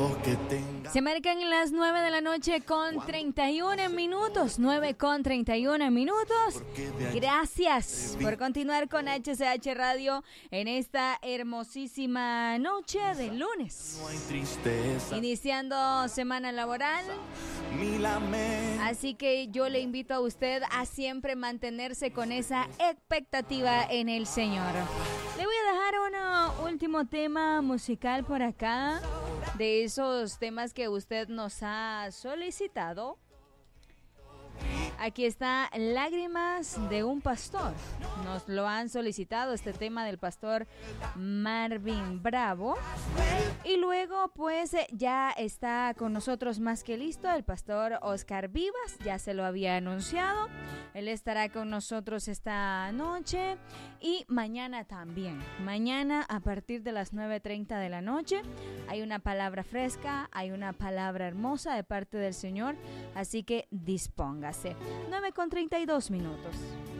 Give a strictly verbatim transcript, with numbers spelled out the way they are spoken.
Se marcan las nueve de la noche con treinta y uno minutos. nueve con treinta y uno minutos. Gracias por continuar con H C H Radio en esta hermosísima noche de lunes. Iniciando semana laboral. Así que yo le invito a usted a siempre mantenerse con esa expectativa en el Señor. Le voy a dejar un último tema musical por acá, de esos temas que usted nos ha solicitado. Aquí está Lágrimas de un Pastor. Nos lo han solicitado, este tema del pastor Marvin Bravo. Y luego pues ya está con nosotros más que listo el pastor Oscar Vivas. Ya se lo había anunciado. Él estará con nosotros esta noche y mañana también. Mañana a partir de las nueve treinta de la noche hay una palabra fresca, hay una palabra hermosa de parte del Señor. Así que dispóngase. nueve con treinta y dos minutos.